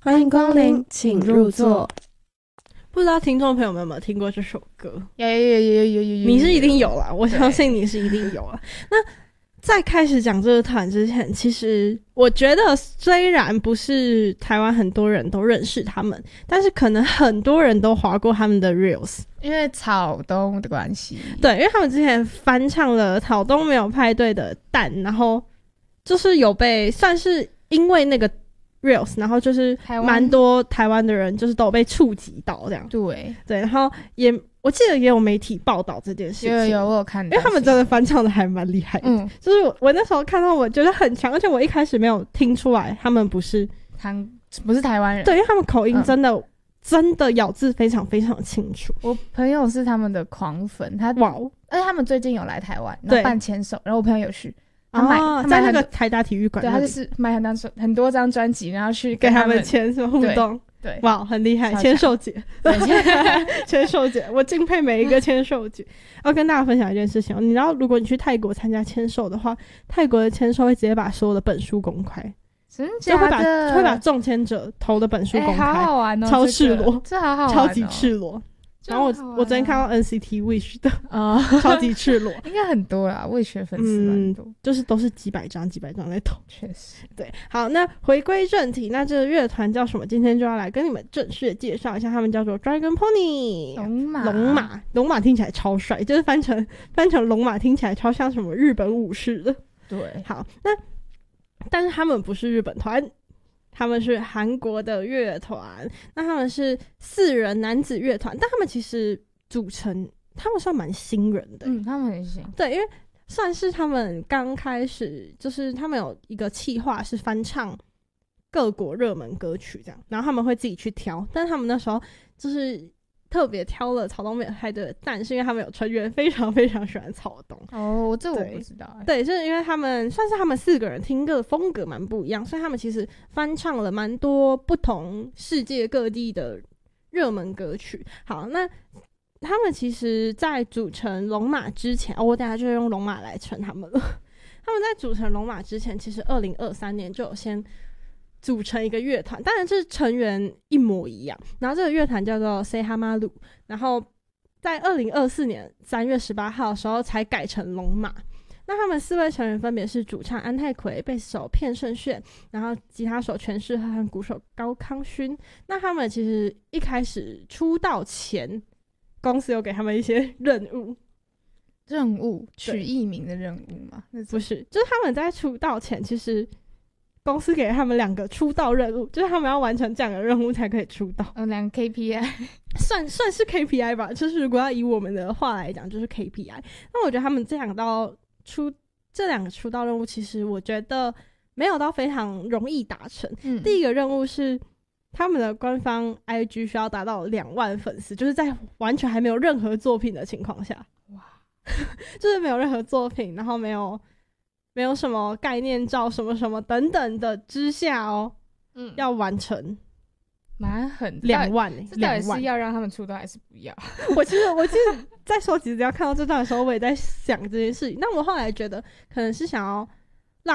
欢迎光临，请入座。 不知道听众朋友们有没有听过这首歌？ 有， 你是一定有啦，我相信你是一定有啦。那在开始讲这个团之前，其实我觉得虽然不是台湾很多人都认识他们，但是可能很多人都滑过他们的 Reels， 因为草东的关系。 对，因为他们之前翻唱了草东没有派对的蛋，然后就是有被算是因为那个 Reels， 然后就是蛮多台湾的人就是都有被触及到这样。对，然后我记得也有媒体报道这件事情。 有我有看到， 因为他们真的翻唱的还蛮厉害的。就是我那时候看到我觉得很强，而且我一开始没有听出来他们不是台湾人。 对，因为他们口音真的咬字非常非常清楚。 我朋友是他们的狂粉，而且他们最近有来台湾，然后办签售，然后我朋友有去。他在那个台大体育馆， 对，他就是买很多张专辑，然后去跟他们签什么互动。 对， 哇，很厉害，签售姐，签售姐，我敬佩每一个签售姐。要跟大家分享一件事情，你知道，如果你去泰国参加签售的话，泰国的签售会直接把所有的本书公开， 真假的， 会把中签者投的本书公开， 好好玩哦， 超赤裸， 这好好玩哦， 超级赤裸。然后我昨天看到 NCT Wish 的超级赤裸， 应该很多啦，Wish 粉丝蛮多， 就是都是几百张在投。 确实， 对。好，那回归正题，那这个乐团叫什么？今天就要来跟你们正式的介绍一下，他们叫做 Dragon Pony 龙马听起来超帅，就是翻成龙马听起来超像什么日本武士的。 对， 好，但是他们不是日本团。他们是韩国的乐团，那他们是4人男子乐团，但他们其实他们算蛮新人的。 他们很新。 对，因为算是他们刚开始，就是他们有一个企划是翻唱各国热门歌曲这样，然后他们会自己去挑，但他们那时候就是特别挑了草东没有派对的蛋，是因为他们有成员非常非常喜欢草东。 这我不知道。 对，就是因为他们算是他们4个人听歌的风格蛮不一样，所以他们其实翻唱了蛮多不同世界各地的热门歌曲。好，那他们其实在组成龙马之前，我等一下就用龙马来称他们了。他们在组成龙马之前，其实2023年就有先组成一个乐团，当然这成员一模一样，然后这个乐团叫做 Say Hamaru， 然后在2024年3月18号的时候才改成龙马。那他们4位成员分别是主唱安泰奎、贝斯手片胜炫，然后吉他手全世和鼓手高康勋。那他们其实一开始出道前，公司有给他们一些任务取艺名的任务吗？ 不是，就是他们在出道前其实公司给他们2个出道任务，就是他们要完成这样的任务才可以出道。 2个 KPI 算是 KPI 吧，就是如果要以我们的话来讲，就是 KPI。那我觉得他们这2个出道任务，其实我觉得没有到非常容易达成。第一个任务是他们的官方 IG 需要达到2万粉丝，就是在完全还没有任何作品的情况下，哇，就是没有任何作品，然后没有什么概念照什么什么等等的之下要完成蛮狠 2万这到底是要让他们出道还是不要？ 我其实在收集资料看到这段的时候，我也在想这件事情。但我后来觉得可能是想要